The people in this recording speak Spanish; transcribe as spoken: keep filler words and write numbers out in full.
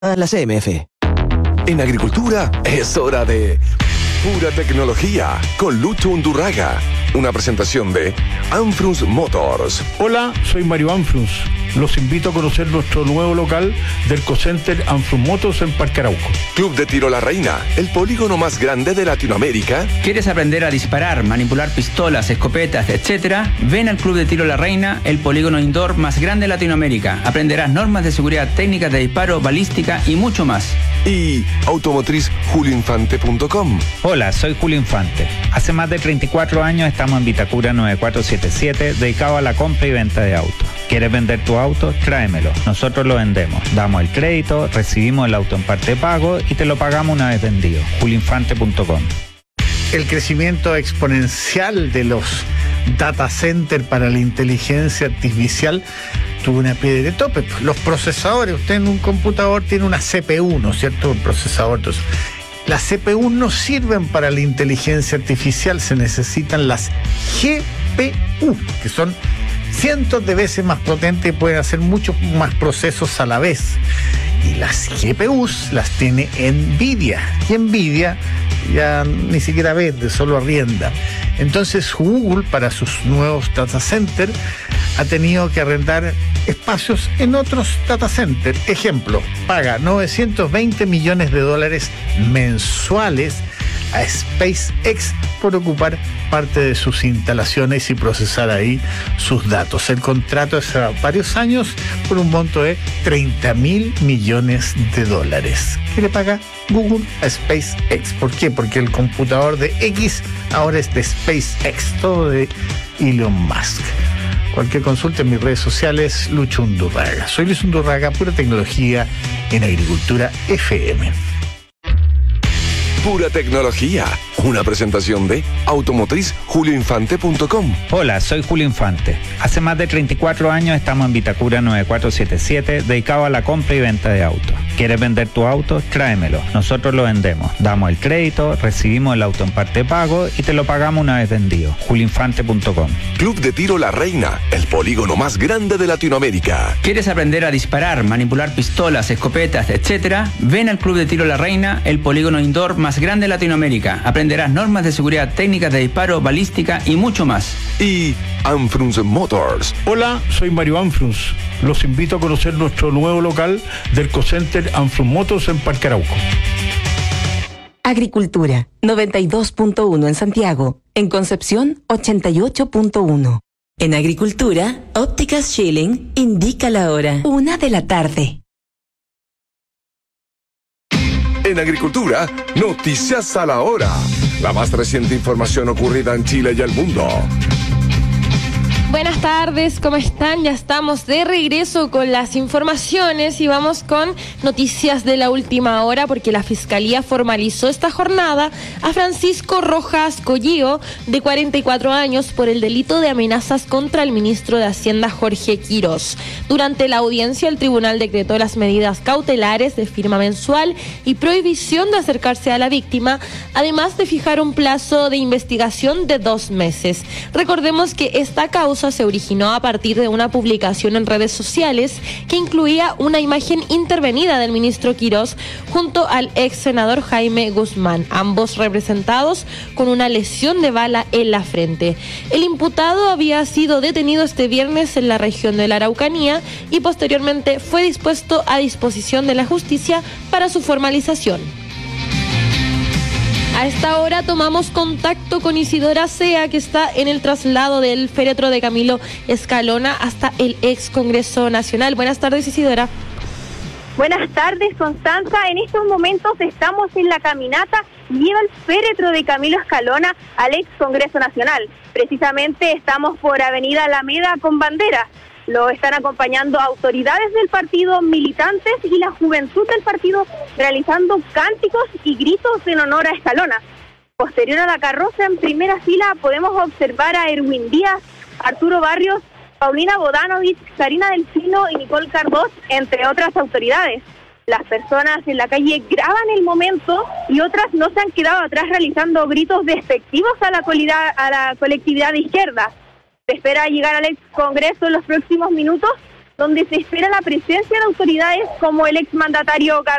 A la C M F. En agricultura es hora de Pura Tecnología con Lucho Undurraga. Una presentación de Anfrus Motors. Hola, soy Mario Anfrus. Los invito a conocer nuestro nuevo local del Co-Center Anfrus Motors en Parque Arauco. Club de Tiro La Reina, el polígono más grande de Latinoamérica. ¿Quieres aprender a disparar, manipular pistolas, escopetas, etcétera? Ven al Club de Tiro La Reina, el polígono indoor más grande de Latinoamérica. Aprenderás normas de seguridad, técnicas de disparo, balística y mucho más. Y automotriz julio infante punto com. Hola, soy Julio Infante. Hace más de treinta y cuatro años estamos en Vitacura nueve cuatro siete siete, dedicado a la compra y venta de autos. ¿Quieres vender tu auto? Tráemelo. Nosotros lo vendemos. Damos el crédito, recibimos el auto en parte de pago y te lo pagamos una vez vendido. julio infante punto com. El crecimiento exponencial de los data centers para la inteligencia artificial tuvo una piedra de tope. Los procesadores, usted en un computador tiene una C P U, ¿no es cierto? Un procesador. Entonces, las C P U no sirven para la inteligencia artificial, se necesitan las G P U, que son cientos de veces más potentes y pueden hacer muchos más procesos a la vez. Y las G P Us las tiene Nvidia. Y Nvidia ya ni siquiera vende, solo arrienda. Entonces Google, para sus nuevos data centers, ha tenido que arrendar espacios en otros data centers. Ejemplo, paga novecientos veinte millones de dólares mensuales a SpaceX por ocupar parte de sus instalaciones y procesar ahí sus datos. El contrato es a varios años por un monto de treinta mil millones de dólares. ¿Qué le paga Google a SpaceX? ¿Por qué? Porque el computador de X ahora es de SpaceX, todo de Elon Musk. Cualquier consulta en mis redes sociales, Lucho Undurraga. Soy Luis Undurraga, Pura Tecnología en Agricultura F M. Pura Tecnología, una presentación de automotriz julio infante punto com. Hola, soy Julio Infante. Hace más de treinta y cuatro años estamos en Vitacura nueve cuatro siete siete, dedicado a la compra y venta de autos. ¿Quieres vender tu auto? Tráemelo. Nosotros lo vendemos. Damos el crédito, recibimos el auto en parte de pago y te lo pagamos una vez vendido. julio infante punto com. Club de Tiro La Reina, el polígono más grande de Latinoamérica. ¿Quieres aprender a disparar, manipular pistolas, escopetas, etcétera? Ven al Club de Tiro La Reina, el polígono indoor más grande de Latinoamérica. Aprenderás normas de seguridad, técnicas de disparo, balística y mucho más. Y Anfrus Motors. Hola, soy Mario Anfrus. Los invito a conocer nuestro nuevo local del Co-Center Anfrus Motors en Parque Arauco. Agricultura, noventa y dos punto uno en Santiago. En Concepción, ochenta y ocho punto uno. En Agricultura, Ópticas Schilling indica la hora. Una de la tarde. En agricultura, noticias a la hora. La más reciente información ocurrida en Chile y el mundo. Buenas tardes, ¿cómo están? Ya estamos de regreso con las informaciones y vamos con noticias de la última hora porque la Fiscalía formalizó esta jornada a Francisco Rojas Collío, de cuarenta y cuatro años, por el delito de amenazas contra el ministro de Hacienda Jorge Quirós. Durante la audiencia, el tribunal decretó las medidas cautelares de firma mensual y prohibición de acercarse a la víctima, además de fijar un plazo de investigación de dos meses. Recordemos que esta causa se originó a partir de una publicación en redes sociales que incluía una imagen intervenida del ministro Quirós junto al ex senador Jaime Guzmán, ambos representados con una lesión de bala en la frente. El imputado había sido detenido este viernes en la región de la Araucanía y posteriormente fue dispuesto a disposición de la justicia para su formalización. A esta hora tomamos contacto con Isidora Sea, que está en el traslado del féretro de Camilo Escalona hasta el ex Congreso Nacional. Buenas tardes, Isidora. Buenas tardes, Constanza. En estos momentos estamos en la caminata que lleva el féretro de Camilo Escalona al ex Congreso Nacional. Precisamente estamos por Avenida Alameda con bandera. Lo están acompañando autoridades del partido, militantes y la juventud del partido, realizando cánticos y gritos en honor a Escalona. Posterior a la carroza, en primera fila, podemos observar a Erwin Díaz, Arturo Barrios, Paulina Bodanovich, Karina Delfino y Nicole Cardós, entre otras autoridades. Las personas en la calle graban el momento y otras no se han quedado atrás realizando gritos despectivos a la, colida, a la colectividad de izquierda. Se espera llegar al ex Congreso en los próximos minutos, donde se espera la presencia de autoridades como el exmandatario